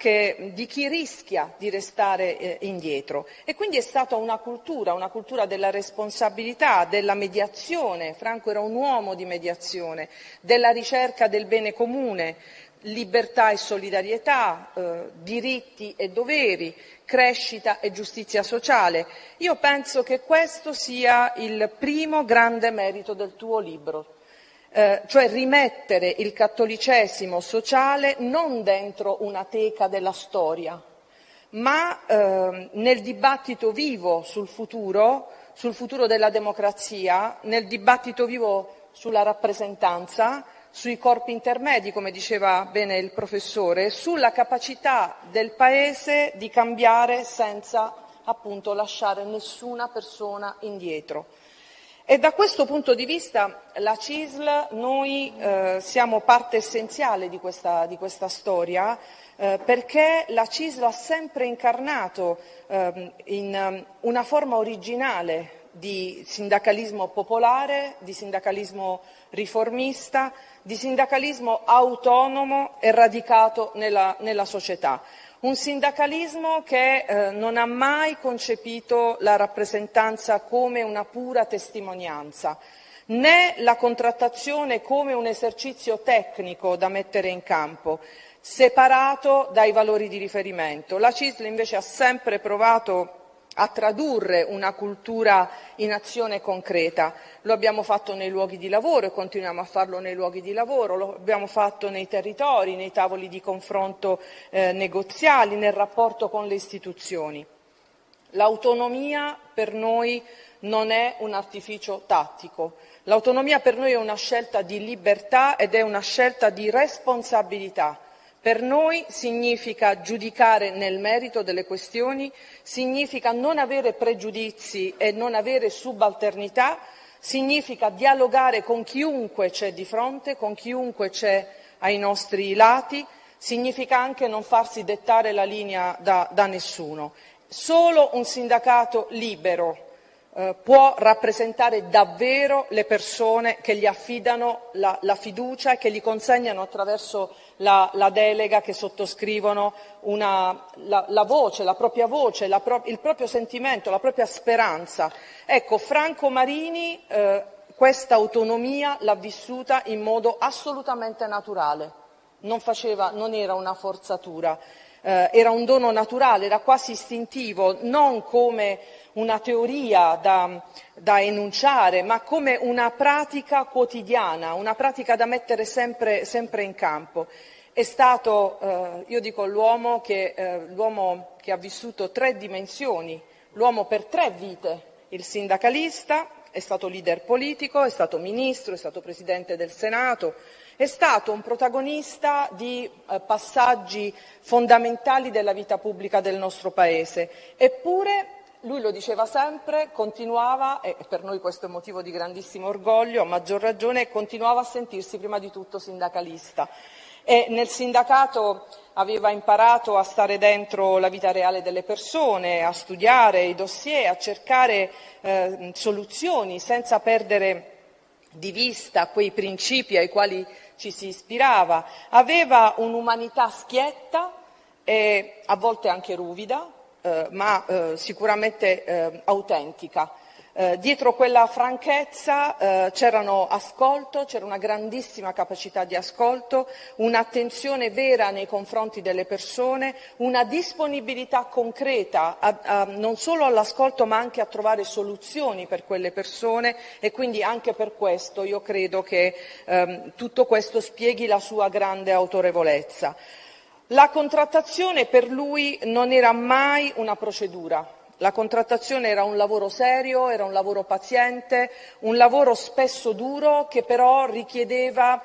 di chi rischia di restare indietro. E quindi è stata una cultura della responsabilità, della mediazione. Franco era un uomo di mediazione, della ricerca del bene comune, libertà e solidarietà, diritti e doveri, crescita e giustizia sociale. Io penso che questo sia il primo grande merito del tuo libro. Cioè rimettere il cattolicesimo sociale non dentro una teca della storia, ma nel dibattito vivo sul futuro della democrazia, nel dibattito vivo sulla rappresentanza, sui corpi intermedi, come diceva bene il professore, sulla capacità del Paese di cambiare senza appunto lasciare nessuna persona indietro. E da questo punto di vista la CISL, noi siamo parte essenziale di questa storia, perché la CISL ha sempre incarnato in una forma originale di sindacalismo popolare, di sindacalismo riformista, di sindacalismo autonomo e radicato nella società. Un sindacalismo che non ha mai concepito la rappresentanza come una pura testimonianza, né la contrattazione come un esercizio tecnico da mettere in campo, separato dai valori di riferimento. La CISL invece ha sempre provato a tradurre una cultura in azione concreta. Lo abbiamo fatto nei luoghi di lavoro e continuiamo a farlo nei luoghi di lavoro, lo abbiamo fatto nei territori, nei tavoli di confronto negoziali, nel rapporto con le istituzioni. L'autonomia per noi non è un artificio tattico, l'autonomia per noi è una scelta di libertà ed è una scelta di responsabilità. Per noi significa giudicare nel merito delle questioni, significa non avere pregiudizi e non avere subalternità, significa dialogare con chiunque c'è di fronte, con chiunque c'è ai nostri lati, significa anche non farsi dettare la linea da nessuno. Solo un sindacato libero può rappresentare davvero le persone che gli affidano la fiducia e che gli consegnano attraverso la delega, che sottoscrivono la voce, la propria voce, il proprio sentimento, la propria speranza. Ecco, Franco Marini questa autonomia l'ha vissuta in modo assolutamente naturale, non era una forzatura. Era un dono naturale, era quasi istintivo, non come una teoria da enunciare, ma come una pratica quotidiana, una pratica da mettere sempre in campo. È stato, io dico, l'uomo che ha vissuto 3 dimensioni, l'uomo per 3 vite, il sindacalista, è stato leader politico, è stato ministro, è stato presidente del Senato, è stato un protagonista di passaggi fondamentali della vita pubblica del nostro Paese. Eppure, lui lo diceva sempre, continuava, e per noi questo è motivo di grandissimo orgoglio, a maggior ragione, continuava a sentirsi prima di tutto sindacalista. E nel sindacato aveva imparato a stare dentro la vita reale delle persone, a studiare i dossier, a cercare soluzioni senza perdere di vista quei principi ai quali ci si ispirava. Aveva un'umanità schietta e a volte anche ruvida, ma sicuramente autentica. Dietro quella franchezza c'era una grandissima capacità di ascolto, un'attenzione vera nei confronti delle persone, una disponibilità concreta non solo all'ascolto ma anche a trovare soluzioni per quelle persone, e quindi anche per questo io credo che tutto questo spieghi la sua grande autorevolezza. La contrattazione per lui non era mai una procedura. La contrattazione era un lavoro serio, era un lavoro paziente, un lavoro spesso duro che però richiedeva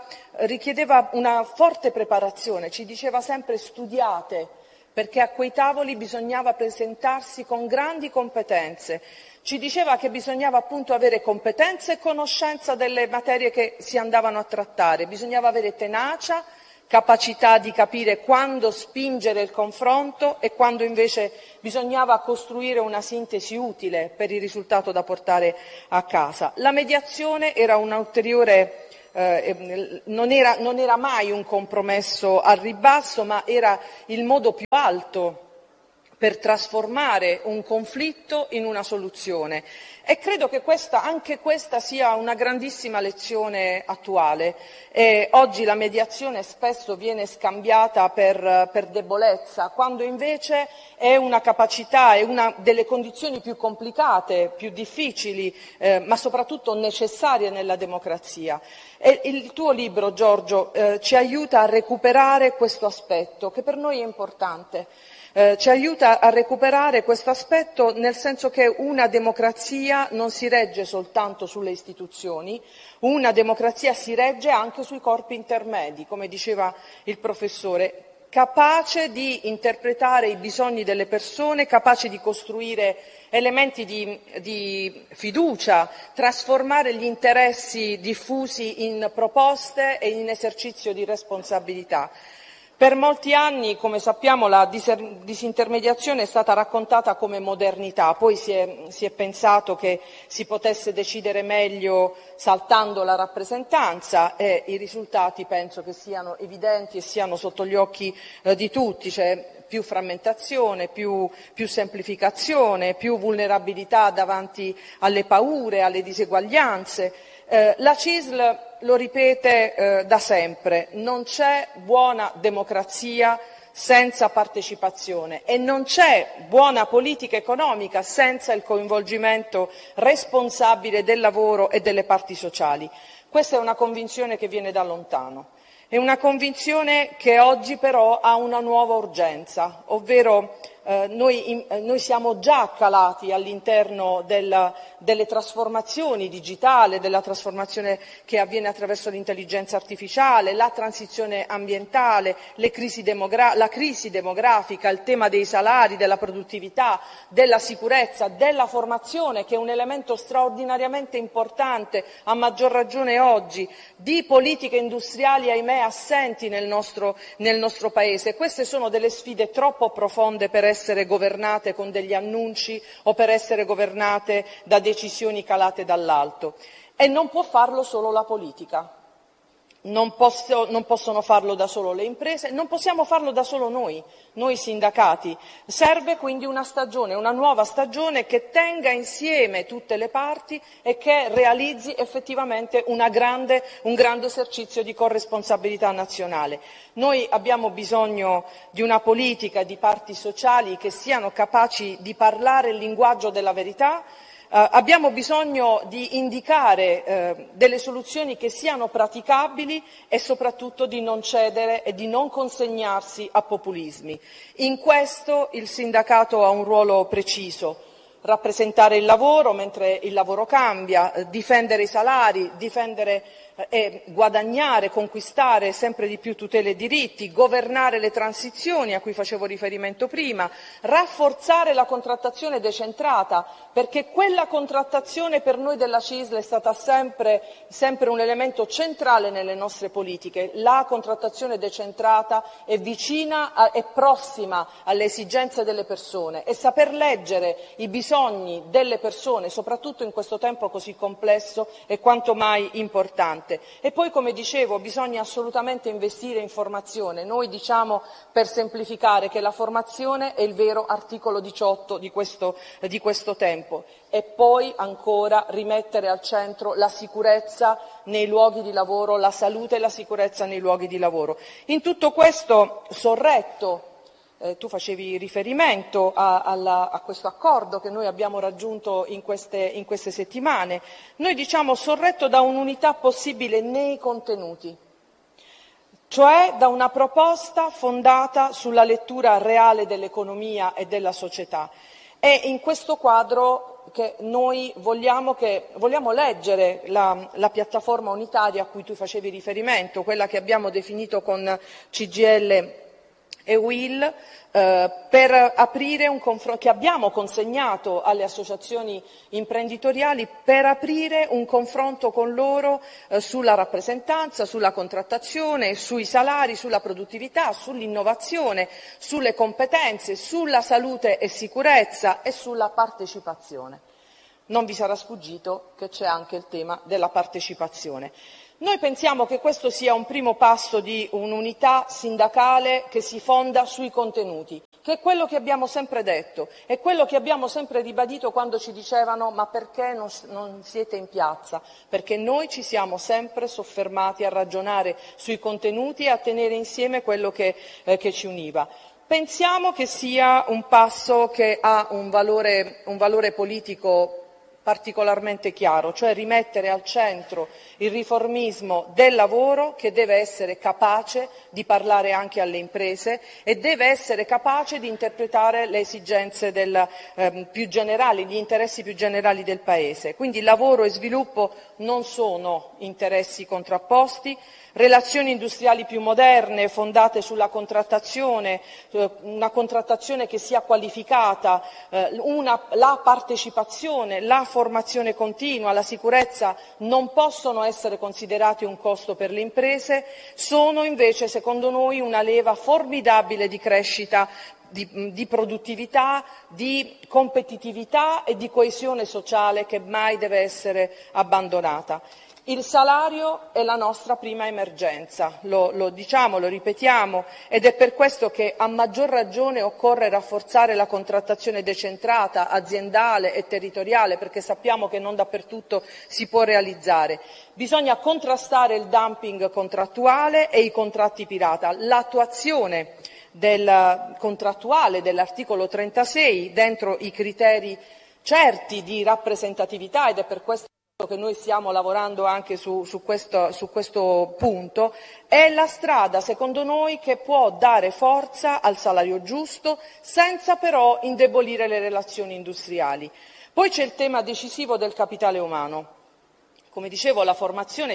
una forte preparazione. Ci diceva sempre: studiate, perché a quei tavoli bisognava presentarsi con grandi competenze. Ci diceva che bisognava appunto avere competenze e conoscenza delle materie che si andavano a trattare, bisognava avere tenacia, capacità di capire quando spingere il confronto e quando invece bisognava costruire una sintesi utile per il risultato da portare a casa. La mediazione era un ulteriore non era mai un compromesso al ribasso, ma era il modo più alto per trasformare un conflitto in una soluzione. E credo che anche questa sia una grandissima lezione attuale. Oggi la mediazione spesso viene scambiata per debolezza, quando invece è una capacità, è una delle condizioni più complicate, più difficili, ma soprattutto necessarie nella democrazia. E il tuo libro, Giorgio, ci aiuta a recuperare questo aspetto, che per noi è importante. Ci aiuta a recuperare questo aspetto, nel senso che una democrazia non si regge soltanto sulle istituzioni, una democrazia si regge anche sui corpi intermedi, come diceva il professore, capace di interpretare i bisogni delle persone, capace di costruire elementi di fiducia, trasformare gli interessi diffusi in proposte e in esercizio di responsabilità. Per molti anni, come sappiamo, la disintermediazione è stata raccontata come modernità, poi si è pensato che si potesse decidere meglio saltando la rappresentanza e i risultati penso che siano evidenti e siano sotto gli occhi di tutti, cioè più frammentazione, più semplificazione, più vulnerabilità davanti alle paure, alle diseguaglianze. La CISL lo ripete da sempre, non c'è buona democrazia senza partecipazione e non c'è buona politica economica senza il coinvolgimento responsabile del lavoro e delle parti sociali. Questa è una convinzione che viene da lontano. È una convinzione che oggi però ha una nuova urgenza, ovvero noi siamo già calati all'interno delle trasformazioni digitali, della trasformazione che avviene attraverso l'intelligenza artificiale, la transizione ambientale, la crisi demografica, il tema dei salari, della produttività, della sicurezza, della formazione, che è un elemento straordinariamente importante, a maggior ragione oggi, di politiche industriali, ahimè, assenti nel nostro Paese. Queste sono delle sfide troppo profonde per essere governate con degli annunci o per essere governate da decisioni calate dall'alto. E non può farlo solo la politica. Non possono farlo da solo le imprese, non possiamo farlo da solo noi sindacati. Serve quindi una nuova stagione che tenga insieme tutte le parti e che realizzi effettivamente un grande esercizio di corresponsabilità nazionale. Noi abbiamo bisogno di una politica di parti sociali che siano capaci di parlare il linguaggio della verità. Abbiamo bisogno di indicare delle soluzioni che siano praticabili e soprattutto di non cedere e di non consegnarsi a populismi. In questo il sindacato ha un ruolo preciso: rappresentare il lavoro mentre il lavoro cambia, difendere i salari, difendere e guadagnare, conquistare sempre di più tutele e diritti, governare le transizioni a cui facevo riferimento prima, rafforzare la contrattazione decentrata, perché quella contrattazione per noi della CISL è stata sempre un elemento centrale nelle nostre politiche. La contrattazione decentrata è vicina e prossima alle esigenze delle persone e saper leggere i bisogni delle persone, soprattutto in questo tempo così complesso, è quanto mai importante. E poi, come dicevo, bisogna assolutamente investire in formazione. Noi diciamo, per semplificare, che la formazione è il vero articolo 18 di questo tempo. E poi ancora rimettere al centro la sicurezza nei luoghi di lavoro, la salute e la sicurezza nei luoghi di lavoro. In tutto questo sorretto, tu facevi riferimento a questo accordo che noi abbiamo raggiunto in queste settimane. Noi diciamo sorretto da un'unità possibile nei contenuti, cioè da una proposta fondata sulla lettura reale dell'economia e della società. È in questo quadro che noi vogliamo leggere la piattaforma unitaria a cui tu facevi riferimento, quella che abbiamo definito con CGIL e UIL, per aprire un confronto, che abbiamo consegnato alle associazioni imprenditoriali, per aprire un confronto con loro sulla rappresentanza, sulla contrattazione, sui salari, sulla produttività, sull'innovazione, sulle competenze, sulla salute e sicurezza e sulla partecipazione. Non vi sarà sfuggito che c'è anche il tema della partecipazione. Noi pensiamo che questo sia un primo passo di un'unità sindacale che si fonda sui contenuti, che è quello che abbiamo sempre detto, è quello che abbiamo sempre ribadito quando ci dicevano ma perché non siete in piazza? Perché noi ci siamo sempre soffermati a ragionare sui contenuti e a tenere insieme quello che ci univa. Pensiamo che sia un passo che ha un valore politico particolarmente chiaro, cioè rimettere al centro il riformismo del lavoro che deve essere capace di parlare anche alle imprese e deve essere capace di interpretare le esigenze più generali, gli interessi più generali del Paese. Quindi lavoro e sviluppo non sono interessi contrapposti, relazioni industriali più moderne, fondate sulla contrattazione, una contrattazione che sia qualificata, la partecipazione, la formazione continua, la sicurezza non possono essere considerati un costo per le imprese, sono invece, secondo noi, una leva formidabile di crescita, di produttività, di competitività e di coesione sociale che mai deve essere abbandonata. Il salario è la nostra prima emergenza, lo diciamo, lo ripetiamo, ed è per questo che a maggior ragione occorre rafforzare la contrattazione decentrata, aziendale e territoriale, perché sappiamo che non dappertutto si può realizzare. Bisogna contrastare il dumping contrattuale e i contratti pirata. L'attuazione del contrattuale dell'articolo 36 dentro i criteri certi di rappresentatività, ed è per questo che noi stiamo lavorando anche su questo punto, è la strada, secondo noi, che può dare forza al salario giusto senza però indebolire le relazioni industriali. Poi c'è il tema decisivo del capitale umano. Come dicevo, la formazione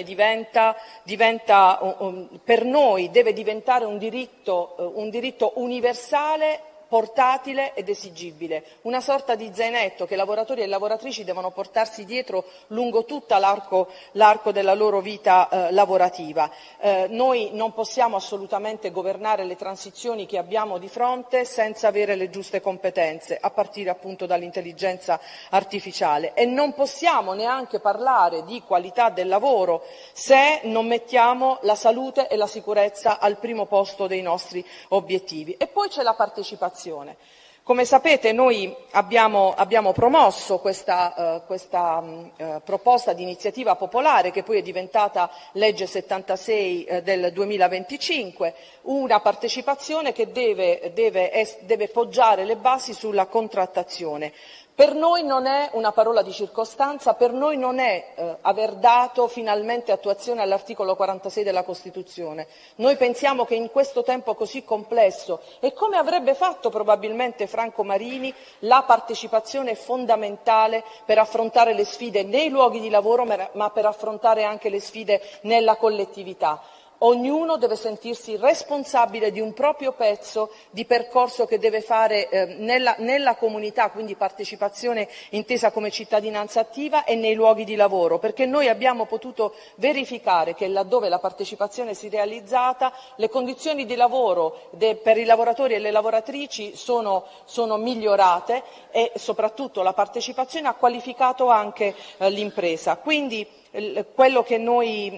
per noi deve diventare un diritto universale, portatile ed esigibile, una sorta di zainetto che lavoratori e lavoratrici devono portarsi dietro lungo tutta l'arco della loro vita lavorativa. Noi non possiamo assolutamente governare le transizioni che abbiamo di fronte senza avere le giuste competenze, a partire appunto dall'intelligenza artificiale, e non possiamo neanche parlare di qualità del lavoro se non mettiamo la salute e la sicurezza al primo posto dei nostri obiettivi. E poi c'è la partecipazione. Come sapete noi abbiamo promosso questa proposta di iniziativa popolare che poi è diventata legge 76 del 2025, una partecipazione che deve poggiare le basi sulla contrattazione. Per noi non è una parola di circostanza, per noi non è aver dato finalmente attuazione all'articolo 46 della Costituzione. Noi pensiamo che in questo tempo così complesso, e come avrebbe fatto probabilmente Franco Marini, la partecipazione è fondamentale per affrontare le sfide nei luoghi di lavoro, ma per affrontare anche le sfide nella collettività. Ognuno deve sentirsi responsabile di un proprio pezzo di percorso che deve fare nella comunità, quindi partecipazione intesa come cittadinanza attiva, e nei luoghi di lavoro, perché noi abbiamo potuto verificare che laddove la partecipazione si è realizzata le condizioni di lavoro per i lavoratori e le lavoratrici sono migliorate e soprattutto la partecipazione ha qualificato anche l'impresa. Quindi quello che noi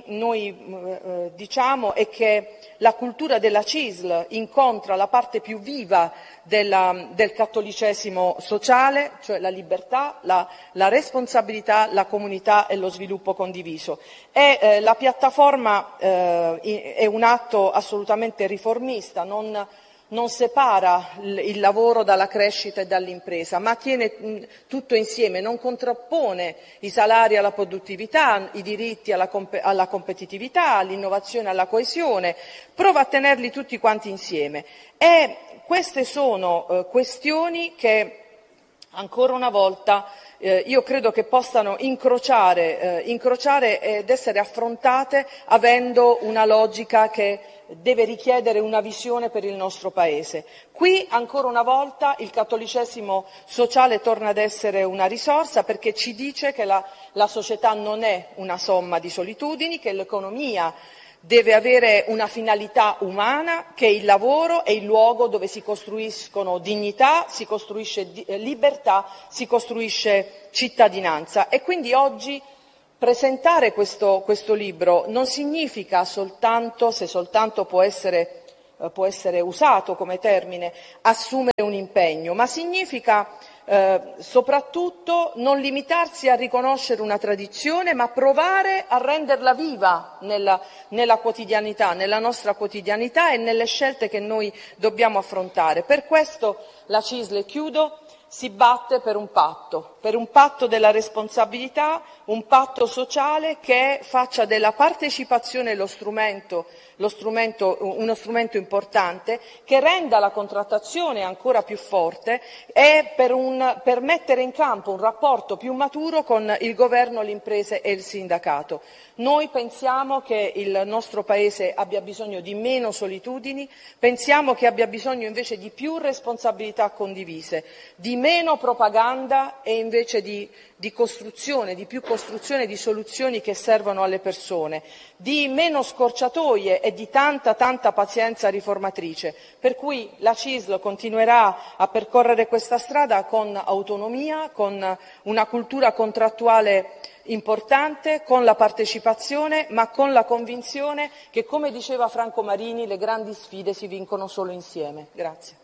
diciamo è che la cultura della CISL incontra la parte più viva del cattolicesimo sociale, cioè la libertà, la responsabilità, la comunità e lo sviluppo condiviso. La piattaforma è un atto assolutamente riformista, non separa il lavoro dalla crescita e dall'impresa, ma tiene tutto insieme, non contrappone i salari alla produttività, i diritti alla competitività, l'innovazione alla coesione, prova a tenerli tutti quanti insieme. E queste sono questioni che ancora una volta io credo che possano incrociare ed essere affrontate avendo una logica che deve richiedere una visione per il nostro Paese. Qui, ancora una volta, il cattolicesimo sociale torna ad essere una risorsa, perché ci dice che la società non è una somma di solitudini, che l'economia deve avere una finalità umana, che il lavoro è il luogo dove si costruiscono dignità, si costruisce libertà, si costruisce cittadinanza. E quindi oggi presentare questo libro non significa soltanto, se soltanto può essere usato come termine, assumere un impegno, ma significa soprattutto non limitarsi a riconoscere una tradizione, ma provare a renderla viva nella quotidianità, nella nostra quotidianità e nelle scelte che noi dobbiamo affrontare. Per questo la CISL, chiudo, si batte per un patto della responsabilità, un patto sociale che faccia della partecipazione uno strumento importante, che renda la contrattazione ancora più forte e per mettere in campo un rapporto più maturo con il governo, le imprese e il sindacato. Noi pensiamo che il nostro Paese abbia bisogno di meno solitudini, pensiamo che abbia bisogno invece di più responsabilità condivise, di meno propaganda e invece di costruzione, di più costruzione di soluzioni che servono alle persone, di meno scorciatoie e di tanta pazienza riformatrice. Per cui la CISL continuerà a percorrere questa strada con autonomia, con una cultura contrattuale importante, con la partecipazione, ma con la convinzione che, come diceva Franco Marini, le grandi sfide si vincono solo insieme. Grazie.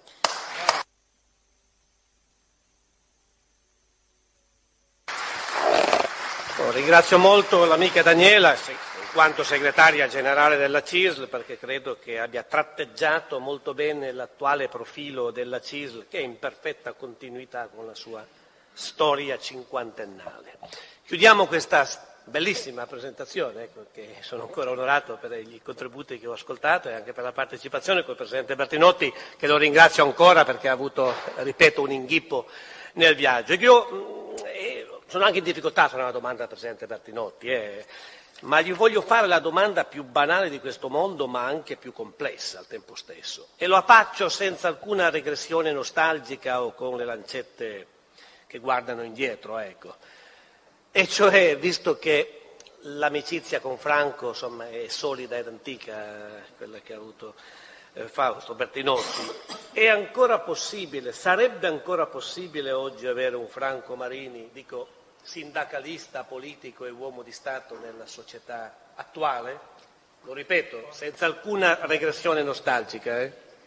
Ringrazio molto l'amica Daniela, in quanto segretaria generale della CISL, perché credo che abbia tratteggiato molto bene l'attuale profilo della CISL, che è in perfetta continuità con la sua storia cinquantennale. Chiudiamo questa bellissima presentazione, che sono ancora onorato per i contributi che ho ascoltato e anche per la partecipazione col Presidente Bertinotti, che lo ringrazio ancora perché ha avuto, ripeto, un inghippo nel viaggio. Io sono anche in difficoltà a fare una domanda al Presidente Bertinotti, ma gli voglio fare la domanda più banale di questo mondo, ma anche più complessa al tempo stesso. E lo faccio senza alcuna regressione nostalgica o con le lancette che guardano indietro, ecco. E cioè, visto che l'amicizia con Franco, insomma, è solida ed antica, quella che ha avuto Fausto Bertinotti, è ancora possibile, sarebbe ancora possibile oggi avere un Franco Marini, dico, sindacalista, politico e uomo di Stato nella società attuale? Lo ripeto, senza alcuna regressione nostalgica.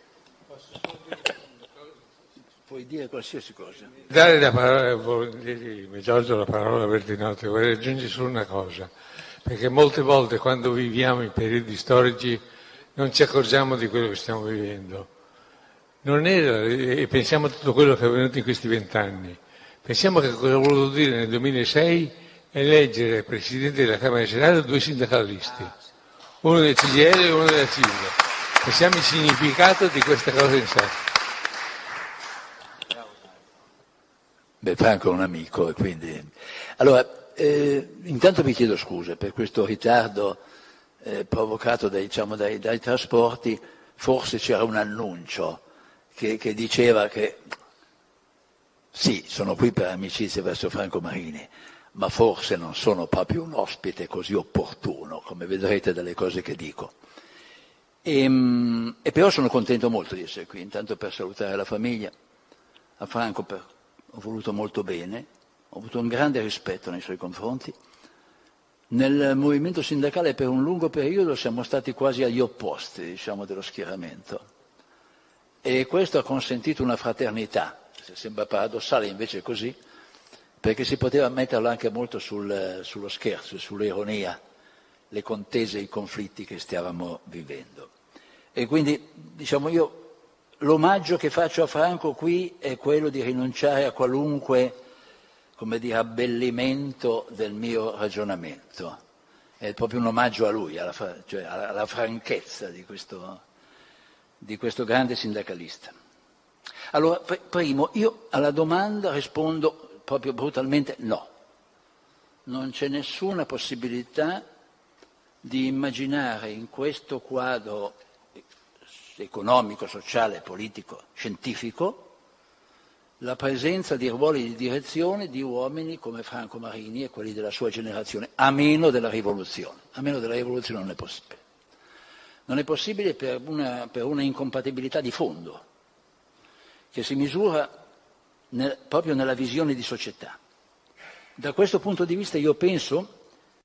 Puoi dire qualsiasi cosa. Dare la parola, Giorgio, la parola a Bertinotti, vorrei aggiungere solo una cosa, perché molte volte quando viviamo in periodi storici non ci accorgiamo di quello che stiamo vivendo. Non era, e pensiamo a tutto quello che è avvenuto in questi 20 anni. Pensiamo che cosa ha voluto dire nel 2006 eleggere Presidente della Camera dei Senato 2 sindacalisti, uno del CGIL e uno della CISL. Pensiamo il significato di questa cosa in sé. Beh, Franco è un amico e quindi... Allora, intanto vi chiedo scusa per questo ritardo provocato dai trasporti. Forse c'era un annuncio che diceva che sì, sono qui per amicizia verso Franco Marini, ma forse non sono proprio un ospite così opportuno, come vedrete dalle cose che dico. E però sono contento molto di essere qui, intanto per salutare la famiglia, a Franco ho voluto molto bene, ho avuto un grande rispetto nei suoi confronti. Nel movimento sindacale per un lungo periodo siamo stati quasi agli opposti, diciamo, dello schieramento. E questo ha consentito una fraternità, se sembra paradossale invece è così, perché si poteva metterlo anche molto sullo scherzo, sull'ironia, le contese, i conflitti che stavamo vivendo. E quindi, diciamo, io l'omaggio che faccio a Franco qui è quello di rinunciare a qualunque, come dire, abbellimento del mio ragionamento. È proprio un omaggio a lui, alla franchezza di questo grande sindacalista. Allora, primo, io alla domanda rispondo proprio brutalmente no. Non c'è nessuna possibilità di immaginare in questo quadro economico, sociale, politico, scientifico, la presenza di ruoli di direzione di uomini come Franco Marini e quelli della sua generazione, a meno della rivoluzione. A meno della rivoluzione non è possibile. Non è possibile per una incompatibilità di fondo, che si misura proprio nella visione di società. Da questo punto di vista io penso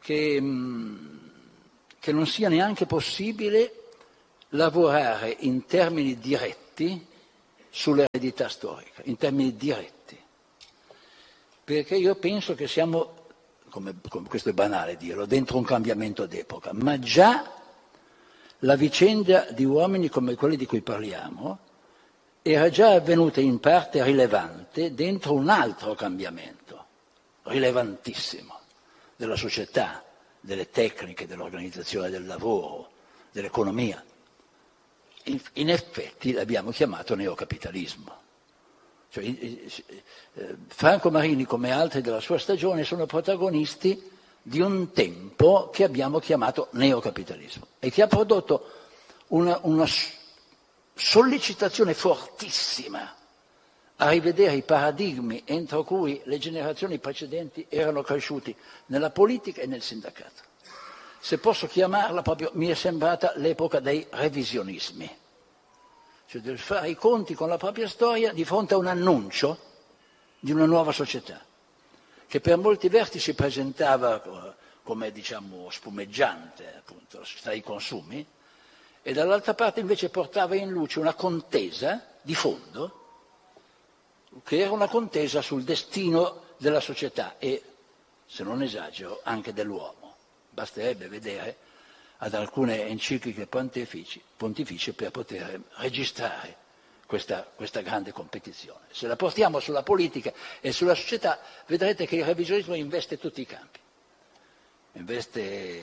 che non sia neanche possibile lavorare in termini diretti sull'eredità storica, in termini diretti. Perché io penso che siamo, come questo è banale dirlo, dentro un cambiamento d'epoca, ma già la vicenda di uomini come quelli di cui parliamo era già avvenuta in parte rilevante dentro un altro cambiamento, rilevantissimo, della società, delle tecniche, dell'organizzazione del lavoro, dell'economia. In effetti l'abbiamo chiamato neocapitalismo. Cioè, Franco Marini, come altri della sua stagione, sono protagonisti di un tempo che abbiamo chiamato neocapitalismo e che ha prodotto una sollecitazione fortissima a rivedere i paradigmi entro cui le generazioni precedenti erano cresciuti nella politica e nel sindacato. Se posso chiamarla proprio, mi è sembrata l'epoca dei revisionismi, cioè del fare i conti con la propria storia di fronte a un annuncio di una nuova società, che per molti versi si presentava come, diciamo, spumeggiante, appunto, la società dei consumi, e dall'altra parte invece portava in luce una contesa di fondo, che era una contesa sul destino della società e, se non esagero, anche dell'uomo. Basterebbe vedere ad alcune encicliche pontificie per poter registrare questa grande competizione. Se la portiamo sulla politica e sulla società, vedrete che il revisionismo investe tutti i campi. Investe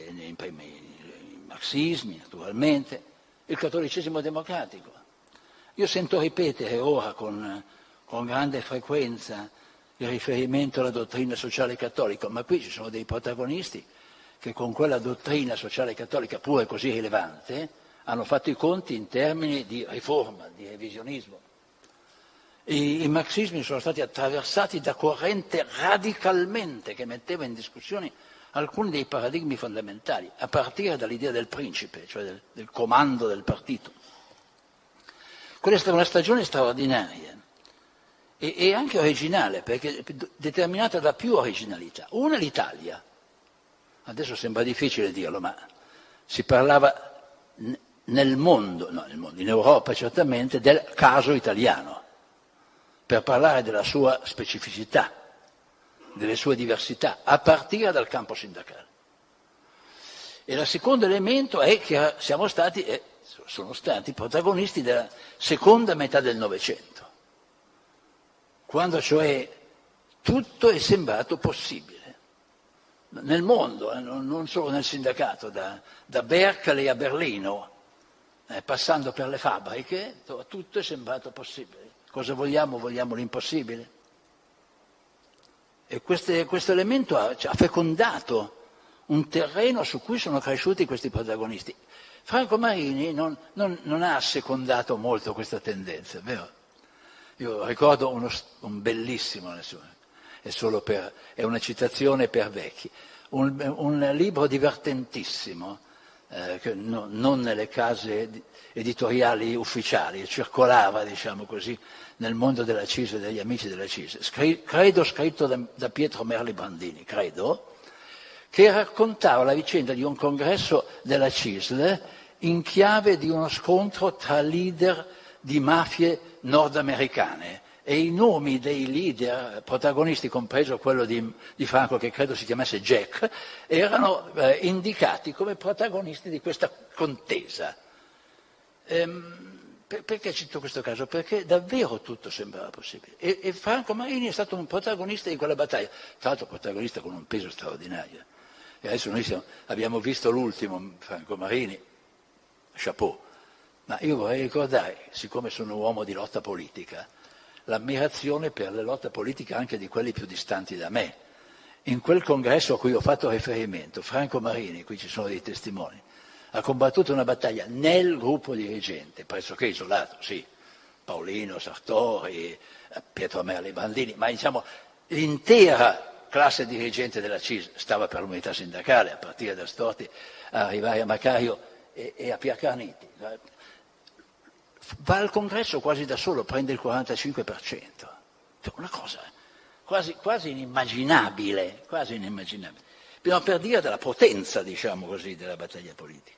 i marxismi, naturalmente, il cattolicesimo democratico. Io sento ripetere ora con grande frequenza il riferimento alla dottrina sociale cattolica, ma qui ci sono dei protagonisti che con quella dottrina sociale cattolica, pure così rilevante, hanno fatto i conti in termini di riforma, di revisionismo. I marxismi sono stati attraversati da corrente radicalmente che metteva in discussione alcuni dei paradigmi fondamentali, a partire dall'idea del principe, cioè del comando del partito. Quella è stata una stagione straordinaria e anche originale, perché determinata da più originalità. Una, l'Italia. Adesso sembra difficile dirlo, ma si parlava nel mondo, in Europa certamente, del caso italiano, per parlare della sua specificità, delle sue diversità, a partire dal campo sindacale. E il secondo elemento è che sono stati protagonisti della seconda metà del Novecento, quando cioè tutto è sembrato possibile. Nel mondo, non solo nel sindacato, da Berkeley a Berlino, passando per le fabbriche, tutto è sembrato possibile. Cosa vogliamo? Vogliamo l'impossibile. E questo elemento ha fecondato un terreno su cui sono cresciuti questi protagonisti. Franco Marini non ha assecondato molto questa tendenza, è vero? Io ricordo un bellissimo, è una citazione per vecchi, un libro divertentissimo, che non nelle case editoriali ufficiali, circolava, diciamo così, nel mondo della CISL e degli amici della CISL, credo scritto da Pietro Merli Brandini, che raccontava la vicenda di un congresso della CISL in chiave di uno scontro tra leader di mafie nordamericane, e i nomi dei leader protagonisti, compreso quello di Franco, che credo si chiamasse Jack, erano indicati come protagonisti di questa contesa. Perché cito questo caso? Perché davvero tutto sembrava possibile. E Franco Marini è stato un protagonista di quella battaglia, tra l'altro protagonista con un peso straordinario. E adesso noi abbiamo visto l'ultimo, Franco Marini, chapeau. Ma io vorrei ricordare, siccome sono uomo di lotta politica, l'ammirazione per la lotta politica anche di quelli più distanti da me. In quel congresso a cui ho fatto riferimento, Franco Marini, qui ci sono dei testimoni, ha combattuto una battaglia nel gruppo dirigente, pressoché isolato, sì, Paolino, Sartori, Pietro Merli Brandini, ma diciamo l'intera classe dirigente della CISL stava per l'unità sindacale, a partire da Storti a arrivare a Macario e a Pier Carniti. Va al congresso quasi da solo, prende il 45%. Una cosa quasi inimmaginabile, no, per dire della potenza, diciamo così, della battaglia politica.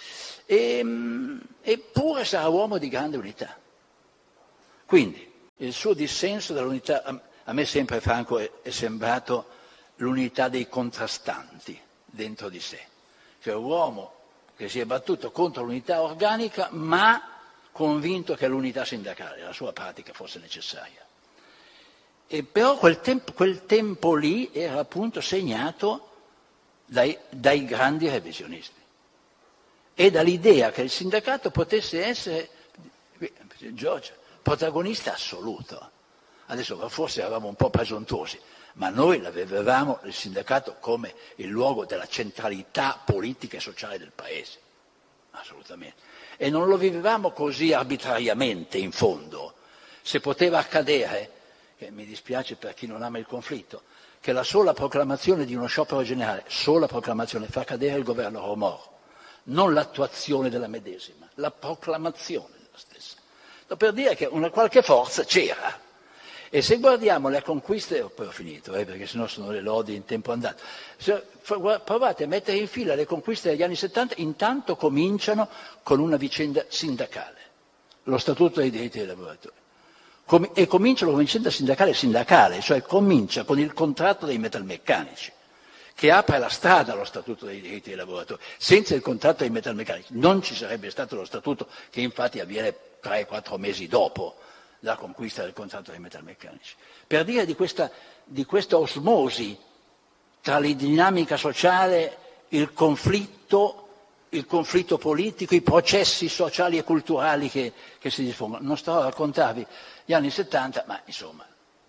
Eppure sarà uomo di grande unità. Quindi il suo dissenso dall'unità, a me sempre Franco è sembrato l'unità dei contrastanti dentro di sé, cioè un uomo che si è battuto contro l'unità organica ma convinto che l'unità sindacale, la sua pratica, fosse necessaria. E però quel tempo lì era appunto segnato dai grandi revisionismi e dall'idea che il sindacato potesse essere, Giorgio, protagonista assoluto. Adesso forse eravamo un po' presuntuosi, ma noi l'avevamo il sindacato come il luogo della centralità politica e sociale del Paese, assolutamente. E non lo vivevamo così arbitrariamente, in fondo. Se poteva accadere, che mi dispiace per chi non ama il conflitto, che la sola proclamazione di uno sciopero generale, sola proclamazione, fa cadere il governo Romor, non l'attuazione della medesima, la proclamazione della stessa. Per dire che una qualche forza c'era. E se guardiamo le conquiste, poi ho finito, perché sennò sono le lodi in tempo andato, provate a mettere in fila le conquiste degli anni 70, intanto cominciano con una vicenda sindacale, lo Statuto dei diritti dei lavoratori. E cominciano con una vicenda sindacale, cioè comincia con il contratto dei metalmeccanici, che apre la strada allo Statuto dei diritti dei lavoratori. Senza il contratto dei metalmeccanici non ci sarebbe stato lo Statuto, che infatti avviene 3-4 mesi dopo la conquista del contratto dei metalmeccanici. Per dire di questa osmosi tra la dinamica sociale, il conflitto politico, i processi sociali e culturali che si diffondono. Non sto a raccontarvi gli anni 70, ma insomma,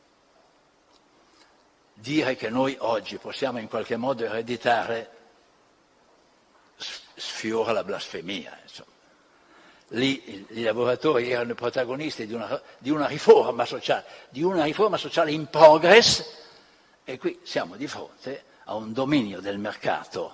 dire che noi oggi possiamo in qualche modo ereditare sfiora la blasfemia, insomma. Lì i lavoratori erano protagonisti di una riforma sociale in progress, e qui siamo di fronte a un dominio del mercato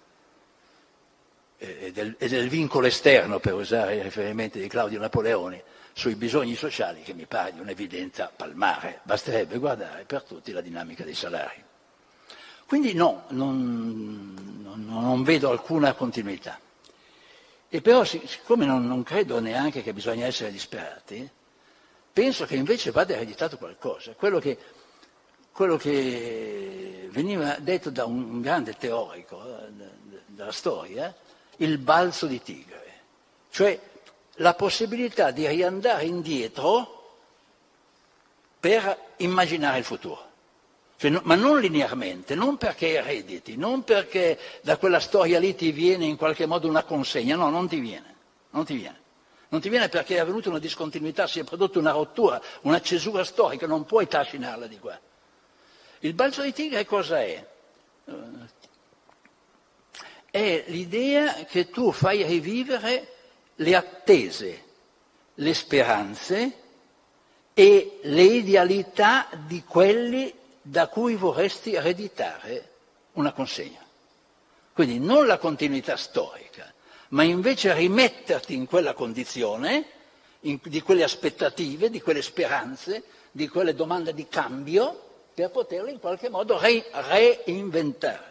e del vincolo esterno, per usare i riferimenti di Claudio Napoleone, sui bisogni sociali, che mi pare di un'evidenza palmare. Basterebbe guardare per tutti la dinamica dei salari. Quindi no, non vedo alcuna continuità. E però, siccome non credo neanche che bisogna essere disperati, penso che invece vada ereditato qualcosa. Quello che veniva detto da un grande teorico della storia, il balzo di tigre, cioè la possibilità di riandare indietro per immaginare il futuro. Cioè, ma non linearmente, non perché erediti, non perché da quella storia lì ti viene in qualche modo una consegna, no, non ti viene. Non ti viene perché è avvenuta una discontinuità, si è prodotta una rottura, una cesura storica, non puoi trascinarla di qua. Il balzo di tigre cosa è? È l'idea che tu fai rivivere le attese, le speranze e le idealità di quelli da cui vorresti ereditare una consegna. Quindi non la continuità storica, ma invece rimetterti in quella condizione, di quelle aspettative, di quelle speranze, di quelle domande di cambio, per poterle in qualche modo reinventare.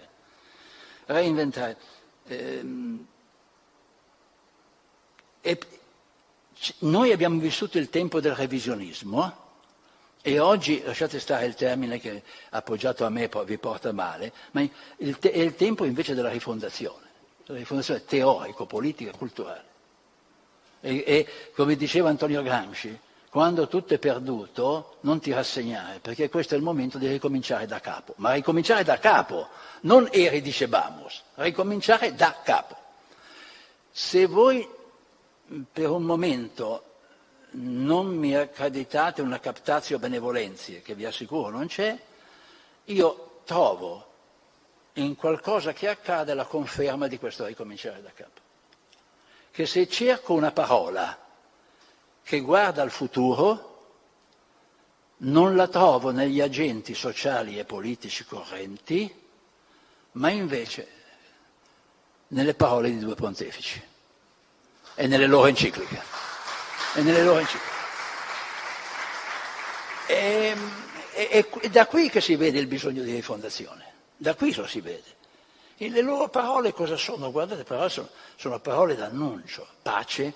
E noi abbiamo vissuto il tempo del revisionismo, e oggi, lasciate stare il termine che appoggiato a me vi porta male, ma è il tempo invece della rifondazione teorico, politica, culturale. E come diceva Antonio Gramsci, quando tutto è perduto non ti rassegnare, perché questo è il momento di ricominciare da capo. Ma ricominciare da capo, non dicebamus, ricominciare da capo. Se voi per un momento non mi accreditate una captatio benevolenzie, che vi assicuro non c'è, io trovo in qualcosa che accade la conferma di questo ricominciare da capo. Che se cerco una parola che guarda al futuro, non la trovo negli agenti sociali e politici correnti, ma invece nelle parole di due pontefici e nelle loro encicliche. È da qui che si vede il bisogno di rifondazione, da qui lo si vede. E le loro parole cosa sono? Guardate, sono parole d'annuncio: pace,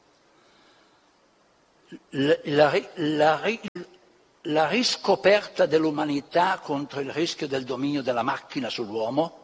la riscoperta dell'umanità contro il rischio del dominio della macchina sull'uomo,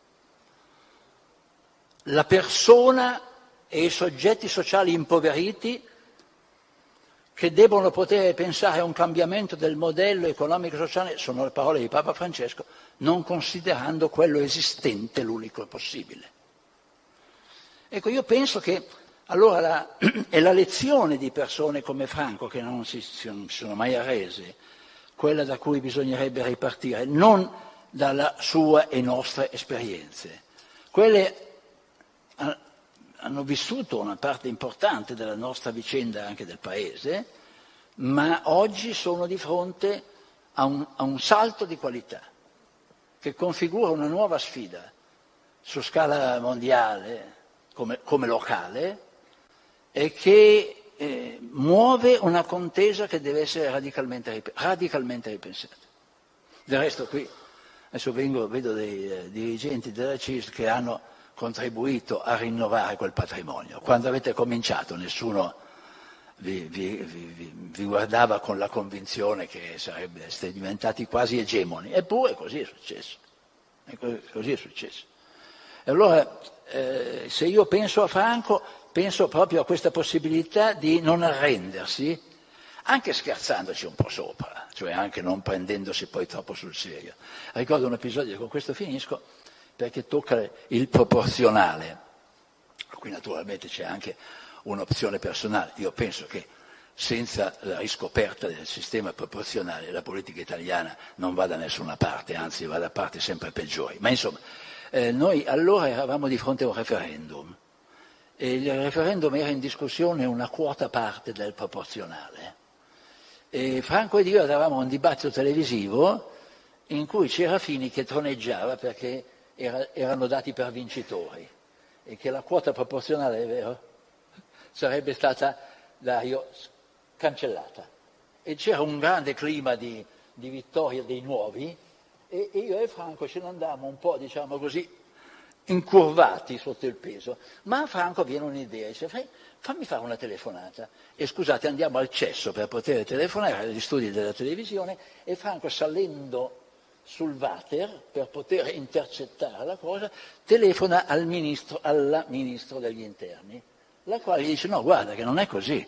la persona e i soggetti sociali impoveriti che debbono poter pensare a un cambiamento del modello economico-sociale, sono le parole di Papa Francesco, non considerando quello esistente l'unico possibile. Ecco, io penso che allora è la lezione di persone come Franco, che non si sono mai arrese, quella da cui bisognerebbe ripartire, non dalle sue e nostre esperienze. Quelle hanno vissuto una parte importante della nostra vicenda, anche del Paese, ma oggi sono di fronte a un salto di qualità che configura una nuova sfida su scala mondiale come locale e che muove una contesa che deve essere radicalmente ripensata. Del resto qui, adesso vedo dei dirigenti della CISL che hanno contribuito a rinnovare quel patrimonio. Quando avete cominciato nessuno vi guardava con la convinzione che sareste diventati quasi egemoni, eppure così è successo. E allora se io penso a Franco, penso proprio a questa possibilità di non arrendersi, anche scherzandoci un po' sopra, cioè anche non prendendosi poi troppo sul serio. Ricordo un episodio, con questo finisco, perché tocca il proporzionale. Qui naturalmente c'è anche un'opzione personale. Io penso che senza la riscoperta del sistema proporzionale la politica italiana non va da nessuna parte, anzi va da parti sempre peggiori. Ma insomma, noi allora eravamo di fronte a un referendum e il referendum era in discussione una quota parte del proporzionale. E Franco ed io eravamo a un dibattito televisivo in cui c'era Fini che troneggiava perché erano dati per vincitori e che la quota proporzionale, è vero, sarebbe stata cancellata. E c'era un grande clima di vittoria dei nuovi e io e Franco ce ne andavamo un po', diciamo così, incurvati sotto il peso. Ma a Franco viene un'idea, dice: fammi fare una telefonata. E scusate, andiamo al cesso per poter telefonare agli studi della televisione e Franco, salendo sul water per poter intercettare la cosa, telefona alla ministro degli interni, la quale gli dice: no, guarda che non è così,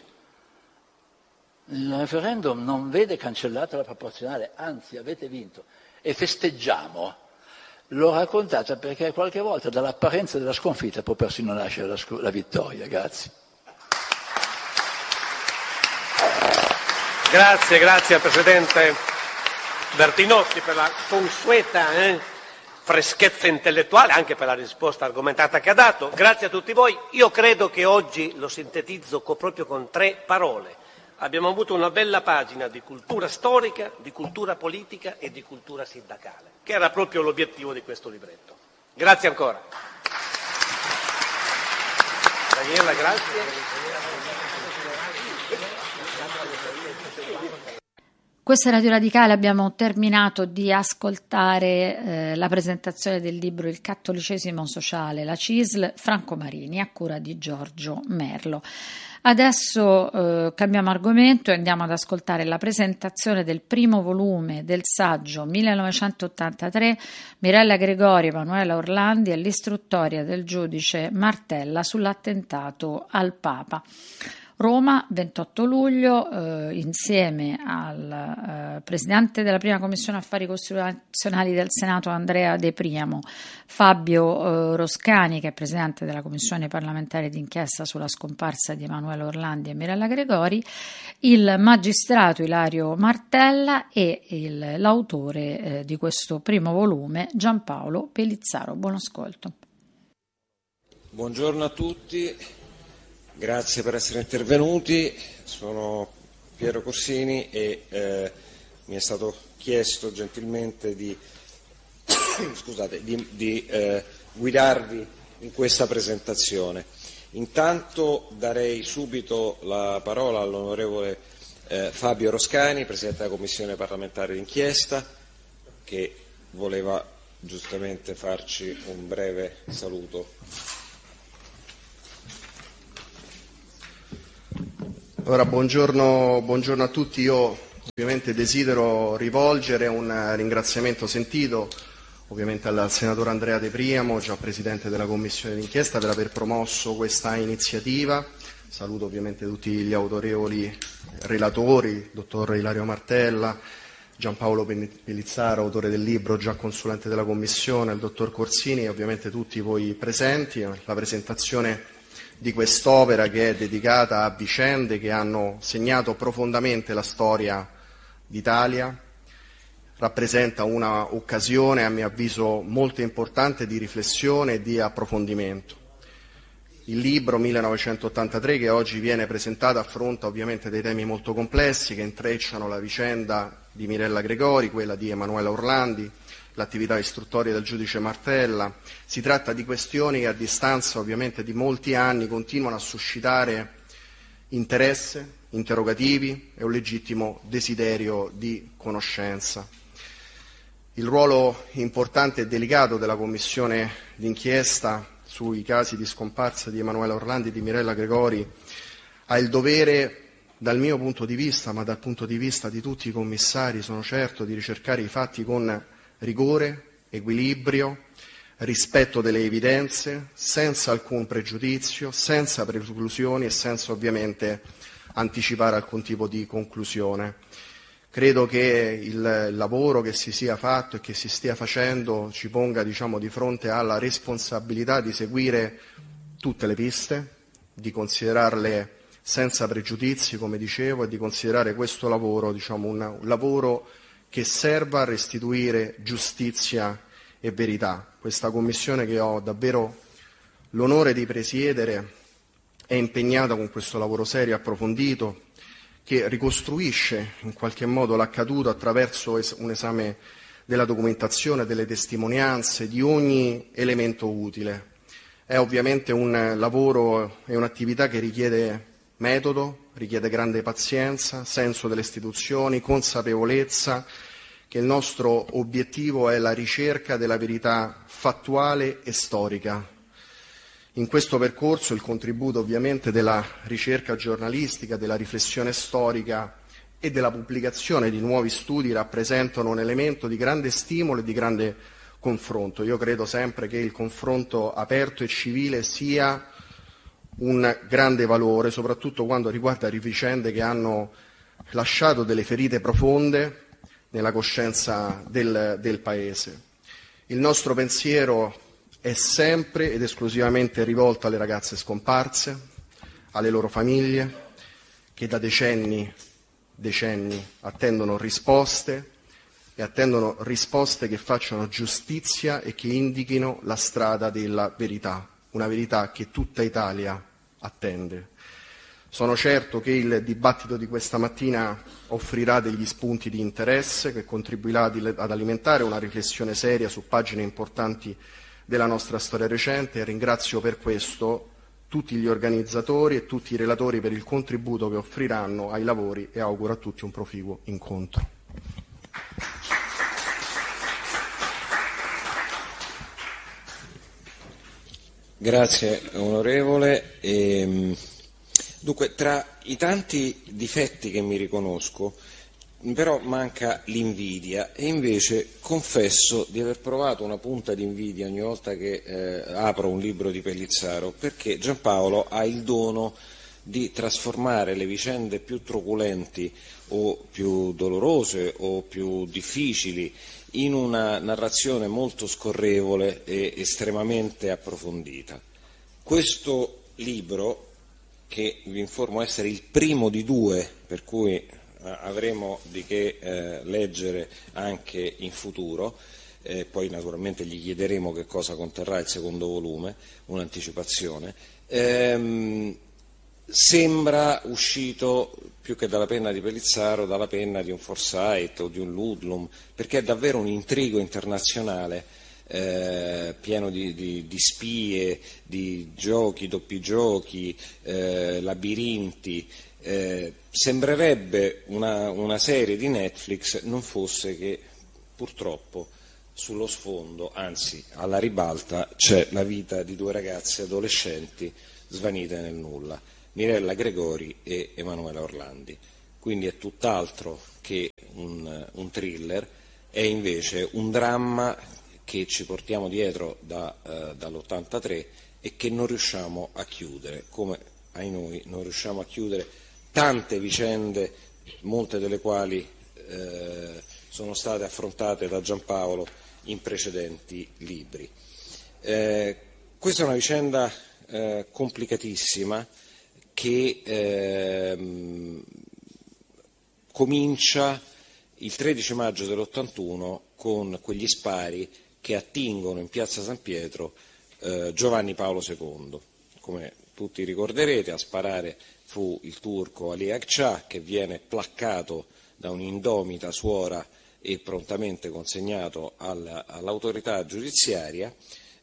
il referendum non vede cancellata la proporzionale, anzi avete vinto e festeggiamo. L'ho raccontata perché qualche volta dall'apparenza della sconfitta può persino nascere la vittoria. Grazie. Grazie al Presidente Bertinotti per la consueta freschezza intellettuale, anche per la risposta argomentata che ha dato. Grazie a tutti voi. Io credo che oggi lo sintetizzo proprio con 3 parole. Abbiamo avuto una bella pagina di cultura storica, di cultura politica e di cultura sindacale, che era proprio l'obiettivo di questo libretto. Grazie ancora. Daniela, grazie. Questa è Radio Radicale, abbiamo terminato di ascoltare la presentazione del libro Il cattolicesimo sociale, la CISL, Franco Marini, a cura di Giorgio Merlo. Adesso cambiamo argomento e andiamo ad ascoltare la presentazione del primo volume del saggio 1983, Mirella Gregori, Emanuela Orlandi e l'istruttoria del giudice Martella sull'attentato al Papa. Roma, 28 luglio, insieme al Presidente della Prima Commissione Affari Costituzionali del Senato Andrea De Priamo, Fabio Roscani, che è Presidente della Commissione parlamentare d'inchiesta sulla scomparsa di Emanuela Orlandi e Mirella Gregori, il magistrato Ilario Martella e l'autore di questo primo volume, Giampaolo Pellizzaro. Buon ascolto. Buongiorno a tutti. Grazie per essere intervenuti, sono Piero Corsini e mi è stato chiesto gentilmente di guidarvi in questa presentazione. Intanto darei subito la parola all'onorevole Fabio Roscani, Presidente della Commissione parlamentare d'inchiesta, che voleva giustamente farci un breve saluto. Allora, buongiorno a tutti. Io ovviamente desidero rivolgere un ringraziamento sentito ovviamente al senatore Andrea De Priamo, già presidente della commissione d'inchiesta, per aver promosso questa iniziativa. Saluto ovviamente tutti gli autorevoli relatori, il dottor Ilario Martella, Giampaolo Pellizzaro, autore del libro, già consulente della commissione, il dottor Corsini e ovviamente tutti voi presenti. La presentazione di quest'opera, che è dedicata a vicende che hanno segnato profondamente la storia d'Italia, rappresenta una occasione, a mio avviso, molto importante di riflessione e di approfondimento. Il libro 1983 che oggi viene presentato affronta ovviamente dei temi molto complessi che intrecciano la vicenda di Mirella Gregori, quella di Emanuela Orlandi, l'attività istruttoria del giudice Martella. Si tratta di questioni che a distanza ovviamente di molti anni continuano a suscitare interesse, interrogativi e un legittimo desiderio di conoscenza. Il ruolo importante e delicato della commissione d'inchiesta sui casi di scomparsa di Emanuela Orlandi e di Mirella Gregori ha il dovere, dal mio punto di vista, ma dal punto di vista di tutti i commissari, sono certo, di ricercare i fatti con rigore, equilibrio, rispetto delle evidenze, senza alcun pregiudizio, senza preclusioni e senza ovviamente anticipare alcun tipo di conclusione. Credo che il lavoro che si sia fatto e che si stia facendo ci ponga, di fronte alla responsabilità di seguire tutte le piste, di considerarle senza pregiudizi, come dicevo, e di considerare questo lavoro, un lavoro che serva a restituire giustizia e verità. Questa commissione, che ho davvero l'onore di presiedere, è impegnata con questo lavoro serio e approfondito, che ricostruisce in qualche modo l'accaduto attraverso un esame della documentazione, delle testimonianze, di ogni elemento utile. È ovviamente un lavoro e un'attività che richiede metodo, richiede grande pazienza, senso delle istituzioni, consapevolezza che il nostro obiettivo è la ricerca della verità fattuale e storica. In questo percorso il contributo ovviamente della ricerca giornalistica, della riflessione storica e della pubblicazione di nuovi studi rappresentano un elemento di grande stimolo e di grande confronto. Io credo sempre che il confronto aperto e civile sia un grande valore, soprattutto quando riguarda vicende che hanno lasciato delle ferite profonde nella coscienza del Paese. Il nostro pensiero è sempre ed esclusivamente rivolto alle ragazze scomparse, alle loro famiglie, che da decenni attendono risposte e attendono risposte che facciano giustizia e che indichino la strada della verità, una verità che tutta Italia attende. Sono certo che il dibattito di questa mattina offrirà degli spunti di interesse che contribuirà ad alimentare una riflessione seria su pagine importanti della nostra storia recente e ringrazio per questo tutti gli organizzatori e tutti i relatori per il contributo che offriranno ai lavori e auguro a tutti un proficuo incontro. Grazie onorevole. Dunque, tra i tanti difetti che mi riconosco, però manca l'invidia e invece confesso di aver provato una punta di invidia ogni volta che apro un libro di Pellizzaro, perché Giampaolo ha il dono di trasformare le vicende più truculenti o più dolorose o più difficili in una narrazione molto scorrevole e estremamente approfondita. Questo libro, che vi informo essere il primo di due, per cui avremo di che leggere anche in futuro, poi naturalmente gli chiederemo che cosa conterrà il secondo volume, un'anticipazione, sembra uscito più che dalla penna di Pellizzaro, dalla penna di un Forsyth o di un Ludlum, perché è davvero un intrigo internazionale pieno di spie, di giochi, doppi giochi, labirinti. Sembrerebbe una serie di Netflix, non fosse che purtroppo sullo sfondo, anzi alla ribalta, c'è la vita di due ragazze adolescenti svanite nel nulla, Mirella Gregori e Emanuela Orlandi. Quindi è tutt'altro che un thriller, è invece un dramma che ci portiamo dietro dall'83 e che non riusciamo a chiudere, come ai noi non riusciamo a chiudere tante vicende, molte delle quali sono state affrontate da Giampaolo in precedenti libri. Questa è una vicenda complicatissima che comincia il 13 maggio dell'81 con quegli spari che attingono in piazza San Pietro Giovanni Paolo II. Come tutti ricorderete, a sparare fu il turco Ali Akçaa, che viene placcato da un'indomita suora e prontamente consegnato all'autorità giudiziaria,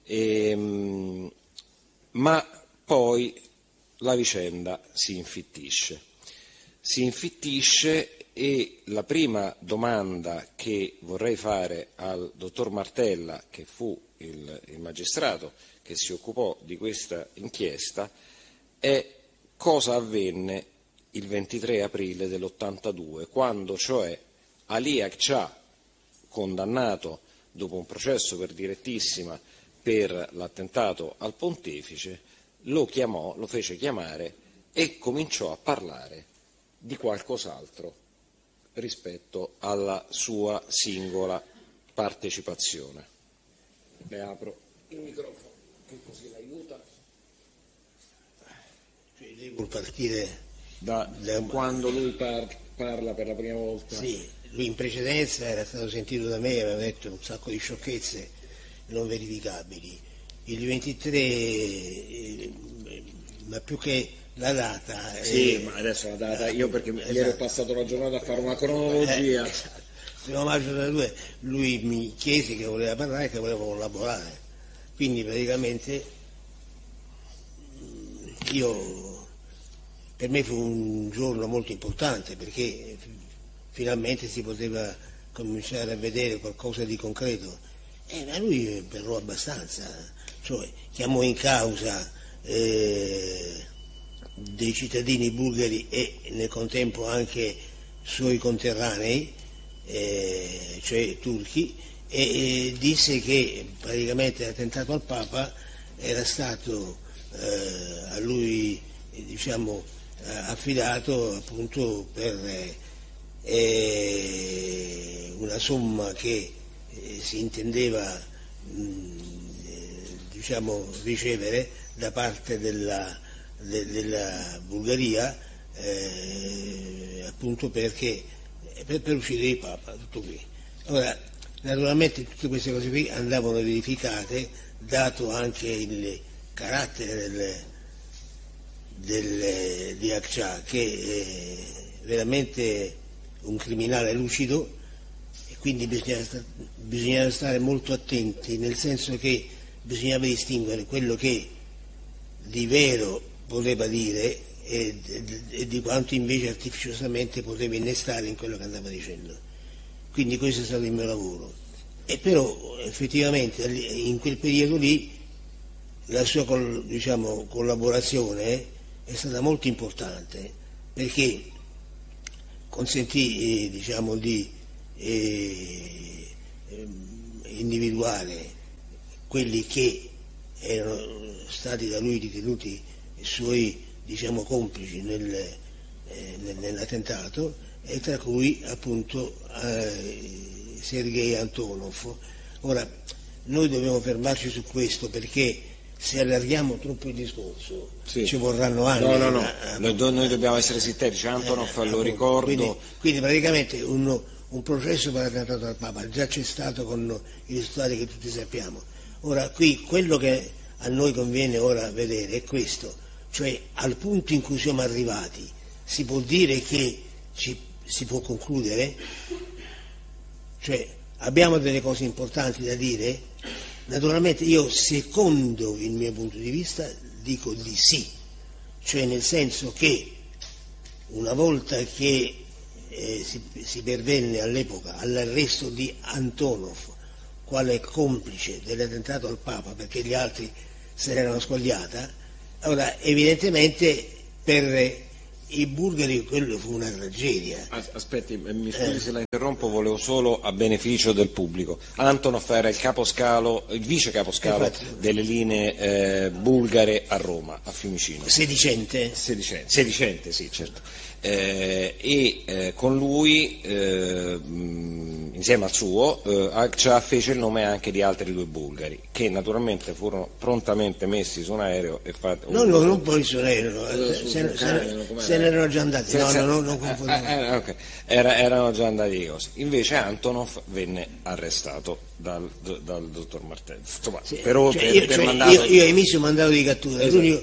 ma poi la vicenda si infittisce e la prima domanda che vorrei fare al dottor Martella, che fu il magistrato che si occupò di questa inchiesta, è cosa avvenne il 23 aprile dell'82, quando cioè Ali Akçaa, condannato dopo un processo per direttissima per l'attentato al pontefice, lo fece chiamare e cominciò a parlare di qualcos'altro rispetto alla sua singola partecipazione. Le apro il microfono, che così l'aiuta. Cioè, lei vuol partire da quando lui parla per la prima volta? Sì, lui in precedenza era stato sentito da me e aveva detto un sacco di sciocchezze non verificabili. Il 23, ma più che la data... Sì, ma adesso la data, io perché ieri ho passato la giornata a fare una cronologia. Esatto. Il 1 maggio del 2 lui mi chiese che voleva parlare e che voleva collaborare. Quindi praticamente per me fu un giorno molto importante, perché finalmente si poteva cominciare a vedere qualcosa di concreto. Ma lui parlò abbastanza, cioè chiamò in causa dei cittadini bulgari e nel contempo anche suoi conterranei, cioè turchi, e disse che praticamente l'attentato al Papa era stato a lui affidato appunto per una somma che si intendeva ricevere da parte della Bulgaria, appunto per uccidere il Papa, tutto qui. Ora, naturalmente tutte queste cose qui andavano verificate, dato anche il carattere di Akçaa, che è veramente un criminale lucido, e quindi bisognava stare molto attenti, nel senso che bisognava distinguere quello che di vero voleva dire e di quanto invece artificiosamente poteva innestare in quello che andava dicendo. Quindi questo è stato il mio lavoro. E però effettivamente in quel periodo lì la sua collaborazione è stata molto importante, perché consentì di individuare quelli che erano stati da lui ritenuti suoi complici nell'attentato, e tra cui appunto Sergei Antonov. Ora, noi dobbiamo fermarci su questo, perché se allarghiamo troppo il discorso ci vorranno anni. No. Noi dobbiamo essere sintetici. Antonov, lo ricordo. Quindi praticamente un processo per l'attentato al Papa già c'è stato con i risultati che tutti sappiamo. Ora, qui quello che a noi conviene ora vedere è questo, cioè al punto in cui siamo arrivati si può dire che si può concludere? Cioè abbiamo delle cose importanti da dire? Naturalmente io, secondo il mio punto di vista, dico di sì, cioè nel senso che una volta che si pervenne all'epoca all'arresto di Antonov quale complice dell'attentato al Papa, perché gli altri se l'erano squagliata. Ora, evidentemente per i bulgari quello fu una tragedia. Aspetti, mi scusi se la interrompo, volevo solo a beneficio del pubblico. Antonov era il vice caposcalo delle linee bulgare a Roma, a Fiumicino. Sedicente, sì, certo. Con lui, insieme al suo, Akça fece il nome anche di altri 2 bulgari, che naturalmente furono prontamente messi su un aereo e fatti... non poi su un aereo, se ne erano già andati, non confondiamo. Okay. Erano già andati di cose. Invece Antonov venne arrestato dal dottor Martello. Insomma, io ho emesso un mandato di cattura, esatto.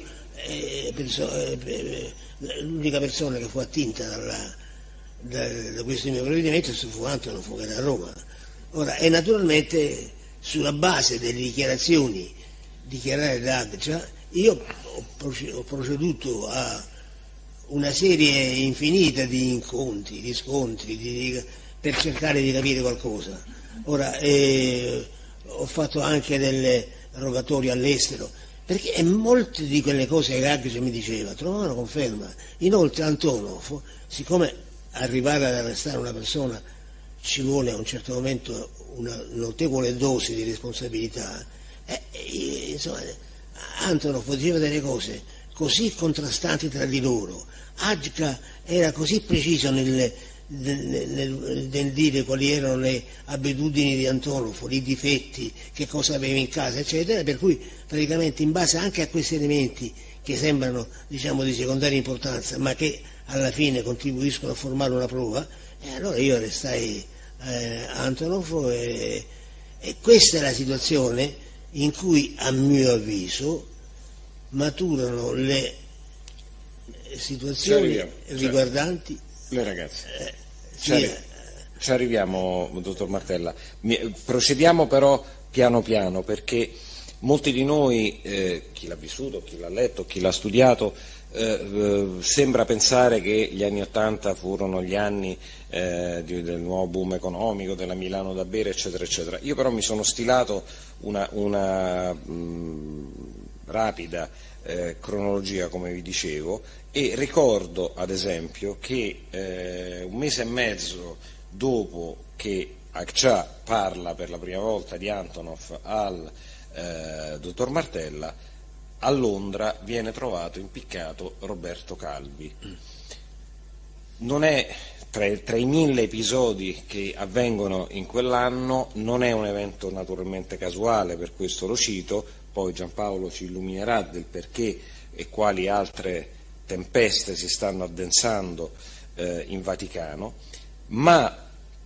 L'unica persona che fu attinta da questo mio provvedimento fu Antonov, che era a Roma. Ora, e naturalmente sulla base delle dichiarazioni dichiarate da Akça, io ho proceduto a una serie infinita di incontri, di scontri, per cercare di capire qualcosa. Ora, ho fatto anche delle rogatorie all'estero, perché molte di quelle cose che Akça mi diceva trovavano conferma. Inoltre Antonov, siccome arrivare ad arrestare una persona ci vuole a un certo momento una notevole dose di responsabilità, insomma, Antonov diceva delle cose così contrastanti tra di loro, Akça era così preciso nel dire quali erano le abitudini di Antonov, i difetti, che cosa aveva in casa, eccetera, per cui praticamente in base anche a questi elementi che sembrano, diciamo, di secondaria importanza, ma che alla fine contribuiscono a formare una prova, allora io arrestai Antonov, e questa è la situazione in cui, a mio avviso, maturano le situazioni riguardanti le ragazze. Ci arriviamo, dottor Martella. Procediamo però piano piano, perché molti di noi, chi l'ha vissuto, chi l'ha letto, chi l'ha studiato, sembra pensare che gli anni '80 furono gli anni del nuovo boom economico, della Milano da bere, eccetera, eccetera. Io però mi sono stilato una rapida cronologia, come vi dicevo, e ricordo ad esempio che 1 mese e mezzo dopo che Akça parla per la prima volta di Antonov al dottor Martella, a Londra viene trovato impiccato Roberto Calvi. Non è tra i 1000 episodi che avvengono in quell'anno, non è un evento naturalmente casuale, per questo lo cito, poi Giampaolo ci illuminerà del perché e quali altre tempeste si stanno addensando in Vaticano, ma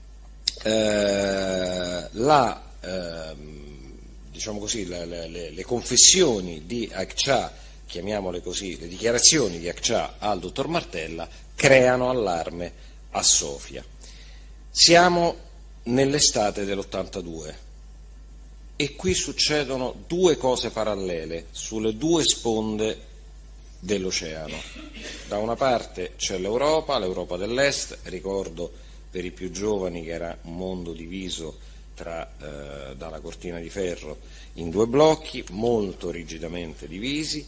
diciamo così, le confessioni di Akça, chiamiamole così, le dichiarazioni di Akça al dottor Martella, creano allarme a Sofia. Siamo nell'estate dell'82 e qui succedono 2 cose parallele sulle 2 sponde dell'oceano. Da una parte c'è l'Europa dell'Est, ricordo per i più giovani che era un mondo diviso dalla cortina di ferro in 2 blocchi molto rigidamente divisi,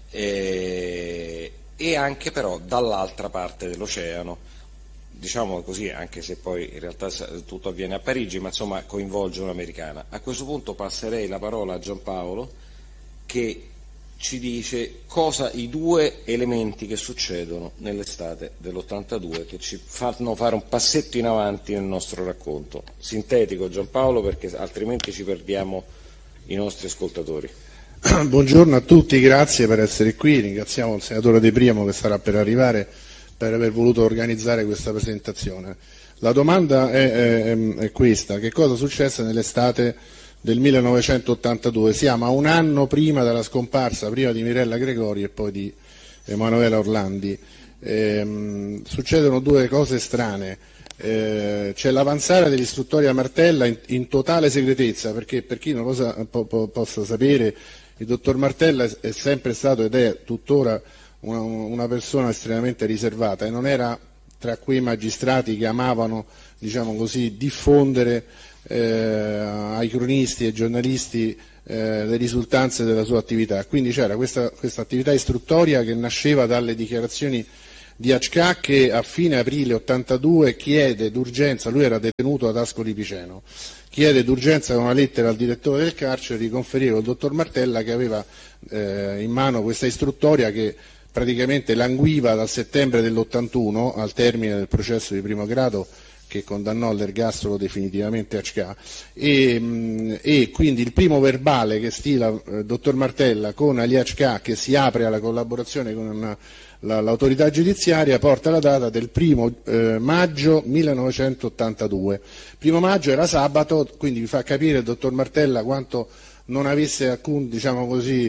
e anche però dall'altra parte dell'oceano, diciamo così, anche se poi in realtà tutto avviene a Parigi, ma insomma coinvolge un'americana. A questo punto passerei la parola a Giampaolo, che ci dice i 2 elementi che succedono nell'estate dell'82 che ci fanno fare un passetto in avanti nel nostro racconto. Sintetico, Giampaolo, perché altrimenti ci perdiamo i nostri ascoltatori. Buongiorno a tutti, grazie per essere qui, ringraziamo il senatore De Priamo che sarà per arrivare, per aver voluto organizzare questa presentazione. La domanda è questa: che cosa successe nell'estate del 1982? Siamo a un anno prima della scomparsa, prima di Mirella Gregori e poi di Emanuela Orlandi. Succedono 2 cose strane. C'è l'avanzare dell'istruttoria Martella in totale segretezza, perché per chi non lo possa sapere, il dottor Martella è sempre stato ed è tuttora una persona estremamente riservata, e non era tra quei magistrati che amavano, diciamo così, diffondere ai cronisti e ai giornalisti le risultanze della sua attività. Quindi c'era questa attività istruttoria che nasceva dalle dichiarazioni di Acca, che a fine aprile 82 chiede d'urgenza, lui era detenuto ad Ascoli Piceno, chiede d'urgenza con una lettera al direttore del carcere di conferire il dottor Martella, che aveva in mano questa istruttoria che praticamente languiva dal settembre dell'81 al termine del processo di primo grado che condannò all'ergastolo definitivamente Acca, e quindi il primo verbale che stila il dottor Martella con Ali Acca, che si apre alla collaborazione con l'autorità giudiziaria, porta la data del 1 maggio 1982. 1 maggio era sabato, quindi vi fa capire il dottor Martella quanto non avesse alcun, diciamo così,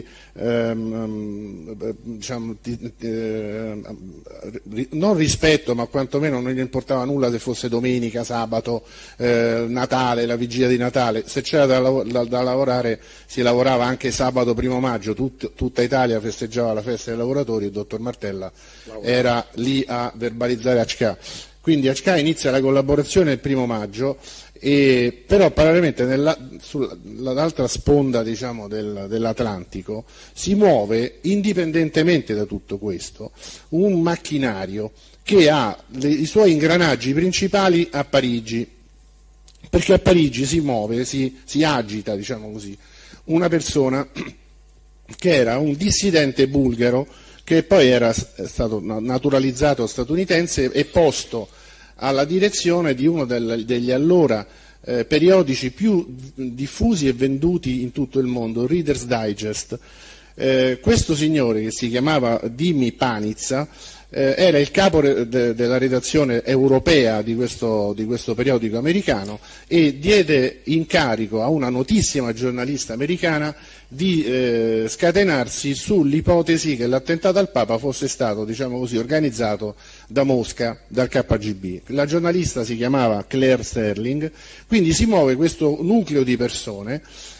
non rispetto, ma quantomeno non gli importava nulla se fosse domenica, sabato, Natale, la vigilia di Natale. Se c'era da lavorare, si lavorava anche sabato 1 maggio, tutta Italia festeggiava la festa dei lavoratori, il dottor Martella era lì a verbalizzare Acca. Quindi Acca inizia la collaborazione il 1 maggio, però parallelamente dall'altra sponda, diciamo, dell'Atlantico si muove, indipendentemente da tutto questo, un macchinario che ha i suoi ingranaggi principali a Parigi, perché a Parigi si muove, si agita, diciamo così, una persona che era un dissidente bulgaro, che poi era stato naturalizzato statunitense e posto alla direzione di uno degli allora periodici più diffusi e venduti in tutto il mondo, Reader's Digest. Questo signore, che si chiamava Dimi Panizza, era il capo della redazione europea di questo periodico americano, e diede incarico a una notissima giornalista americana di scatenarsi sull'ipotesi che l'attentato al Papa fosse stato, diciamo così, organizzato da Mosca, dal KGB. La giornalista si chiamava Claire Sterling. Quindi si muove questo nucleo di persone,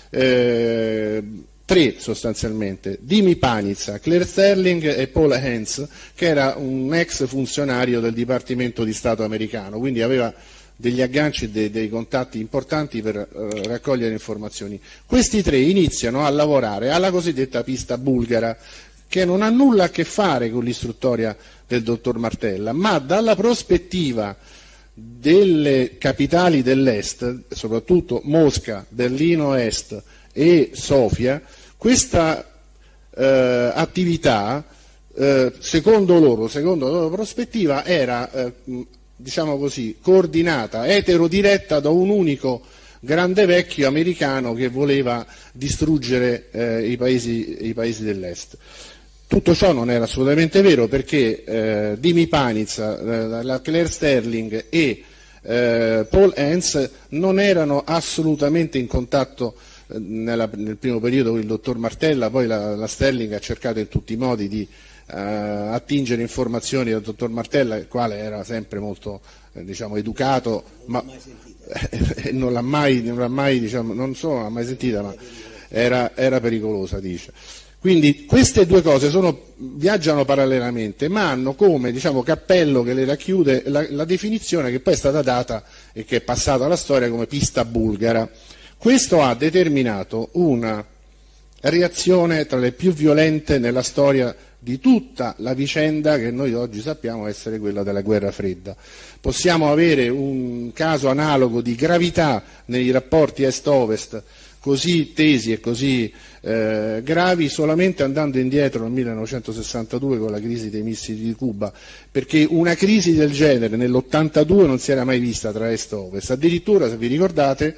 3 sostanzialmente: Dimi Panizza, Claire Sterling e Paul Hens, che era un ex funzionario del Dipartimento di Stato americano, quindi aveva degli agganci e dei contatti importanti per raccogliere informazioni. Questi 3 iniziano a lavorare alla cosiddetta pista bulgara, che non ha nulla a che fare con l'istruttoria del dottor Martella, ma dalla prospettiva delle capitali dell'Est, soprattutto Mosca, Berlino Est e Sofia, questa attività, secondo la loro prospettiva, era diciamo così, coordinata, eterodiretta da un unico grande vecchio americano che voleva distruggere i paesi dell'Est. Tutto ciò non era assolutamente vero, perché Dimi Panizza, la Claire Sterling e Paul Hens non erano assolutamente in contatto nel primo periodo con il dottor Martella. Poi la Sterling ha cercato in tutti i modi di attingere informazioni dal dottor Martella, il quale era sempre molto diciamo educato, ma non l'ha mai diciamo, non solo non l'ha mai sentita, ma era pericolosa, dice. Quindi queste 2 cose viaggiano parallelamente, ma hanno come, diciamo, cappello che le racchiude la definizione che poi è stata data e che è passata alla storia come pista bulgara. Questo ha determinato una reazione tra le più violente nella storia di tutta la vicenda che noi oggi sappiamo essere quella della guerra fredda. Possiamo avere un caso analogo di gravità nei rapporti est-ovest così tesi e così gravi solamente andando indietro nel 1962 con la crisi dei missili di Cuba, perché una crisi del genere nell'82 non si era mai vista tra est e ovest. Addirittura, se vi ricordate,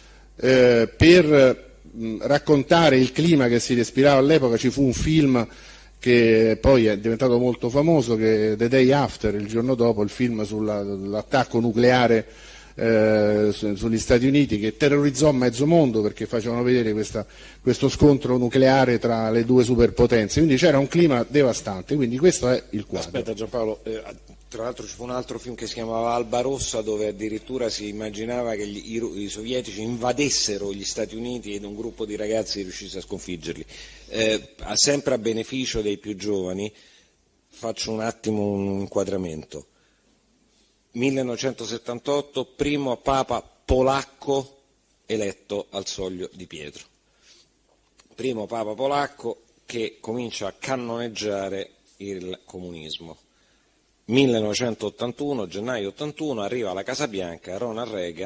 per raccontare il clima che si respirava all'epoca ci fu un film che poi è diventato molto famoso, che The Day After, il giorno dopo, il film sull'attacco nucleare sugli Stati Uniti, che terrorizzò mezzo mondo perché facevano vedere questo scontro nucleare tra le 2 superpotenze, quindi c'era un clima devastante. Quindi questo è il quadro. Aspetta Giampaolo, tra l'altro ci fu un altro film che si chiamava Alba Rossa, dove addirittura si immaginava che i sovietici invadessero gli Stati Uniti ed un gruppo di ragazzi riuscisse a sconfiggerli. Sempre a beneficio dei più giovani faccio un attimo un inquadramento. 1978, primo papa polacco eletto al Soglio di Pietro. Primo papa polacco che comincia a cannoneggiare il comunismo. 1981, gennaio 81, arriva alla Casa Bianca Ronald Reagan